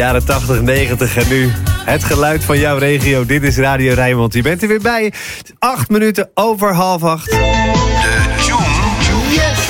Jaren 80, 90 en nu het geluid van jouw regio. Dit is Radio Rijnmond. Je bent er weer bij. 8 minuten over 7:30. De tune. Yes.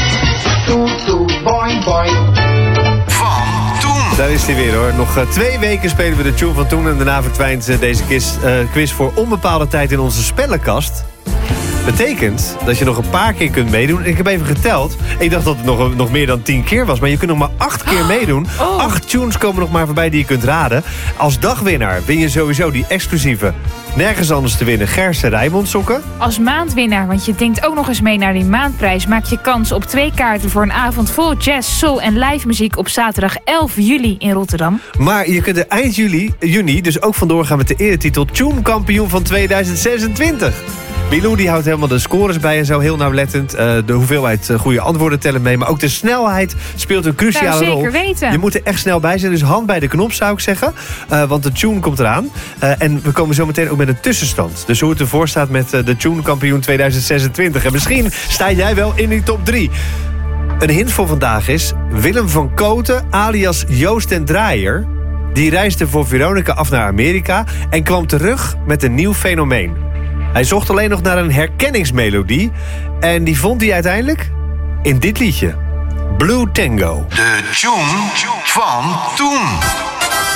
Boing, boing. Van toen. Daar is hij weer hoor. Nog 2 weken spelen we de tune van toen. En daarna verdwijnt deze quiz voor onbepaalde tijd in onze spellenkast. Betekent dat je nog een paar keer kunt meedoen. Ik heb even geteld. Ik dacht dat het nog meer dan 10 keer was. Maar je kunt nog maar 8 keer meedoen. 8 tunes komen nog maar voorbij die je kunt raden. Als dagwinnaar win je sowieso die exclusieve, nergens anders te winnen, Gerse Rijnmond sokken. Als maandwinnaar, want je denkt ook nog eens mee naar die maandprijs, maak je kans op 2 kaarten voor een avond vol jazz, soul en live muziek op zaterdag 11 juli in Rotterdam. Maar je kunt er eind juni dus ook vandoor gaan met de eretitel Tune Kampioen van 2026. Milou die houdt helemaal de scores bij en zo, heel nauwlettend. De hoeveelheid goede antwoorden tellen mee. Maar ook de snelheid speelt een cruciale rol. Zeker weten. Je moet er echt snel bij zijn. Dus hand bij de knop zou ik zeggen. Want de tune komt eraan. En we komen zo meteen ook met een tussenstand. Dus hoe het ervoor staat met de Tune Kampioen 2026. En misschien sta jij wel in die top 3. Een hint voor vandaag is Willem van Kooten alias Joost den Draaier. Die reisde voor Veronica af naar Amerika en kwam terug met een nieuw fenomeen. Hij zocht alleen nog naar een herkenningsmelodie. En die vond hij uiteindelijk in dit liedje. Blue Tango. De tune van toen.